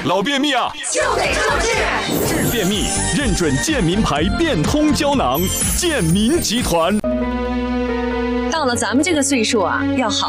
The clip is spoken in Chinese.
老便秘啊， 就得这么治。 治便秘，认准健民牌变通胶囊，健民集团。 到了咱们这个岁数啊，要好